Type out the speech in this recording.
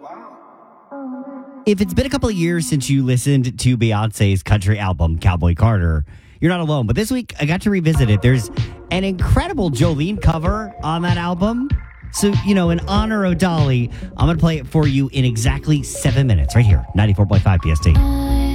If it's been a couple of years since you listened to Beyonce's country album, Cowboy Carter, you're not alone. But this week, I got to revisit it. There's an incredible Jolene cover on that album. So, in honor of Dolly, I'm going to play it for you in exactly 7 minutes right here, 94.5 PST.